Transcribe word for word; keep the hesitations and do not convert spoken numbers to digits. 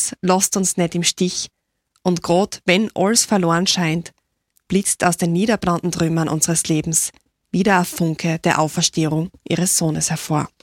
Jesus lässt uns nicht im Stich und grad wenn alles verloren scheint, blitzt aus den niederbrannten Trümmern unseres Lebens wieder ein Funke der Auferstehung ihres Sohnes hervor.